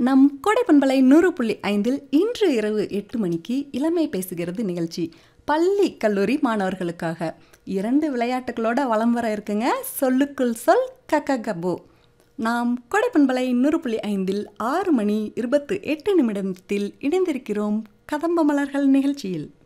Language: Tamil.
நம் கொடைப்பண்பலை 100.5 இன்று இரவு 8 மணிக்கு இளமை பேசுகிறது நிகழ்ச்சி. பள்ளி கல்லூரி மாணவர்களுக்காக 2 விளையாட்டுகளோட வலம் வர இருக்குங்க. சொல்லுக்குள் சொல் கக்ககபோ. நாம் கொடைப்பண்பலை 100.5 6 மணி 28 நிமிடத்தில் இணைந்திருக்கிறோம் கதம்ப மலர்கள் நிகழ்ச்சியில்.